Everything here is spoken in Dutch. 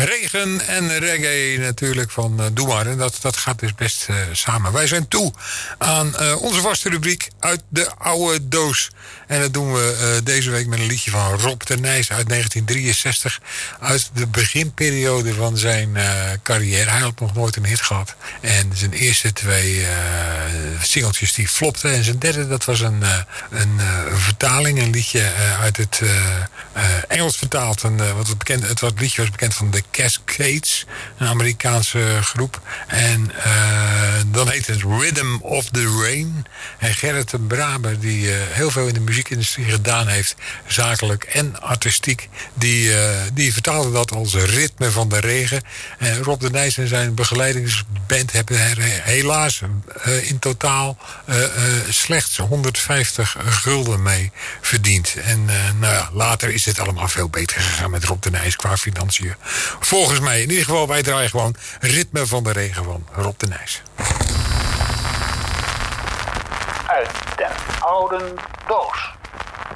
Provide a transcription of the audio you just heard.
Regen en reggae natuurlijk van Doe maar. En dat gaat dus best samen. Wij zijn toe aan onze vaste rubriek Uit de Oude Doos. En dat doen we deze week met een liedje van Rob de Nijs uit 1963. Uit de beginperiode van zijn carrière. Hij had nog nooit een hit gehad. En zijn eerste twee singeltjes die flopten. En zijn derde, dat was een vertaling. Een liedje uit het Engels vertaald. Het liedje was bekend van The Cascades. Een Amerikaanse groep. En dan heet het Rhythm of the Rain. En Gerrit de Braber, die heel veel in de muziekindustrie gedaan heeft, zakelijk en artistiek, die vertaalde dat als Ritme van de Regen. En Rob de Nijs en zijn begeleidingsband hebben er helaas in totaal slechts 150 gulden mee verdiend. En later is het allemaal veel beter gegaan met Rob de Nijs qua financiën. Volgens mij, in ieder geval, wij draaien gewoon Ritme van de Regen van Rob de Nijs. Uit de oude doos.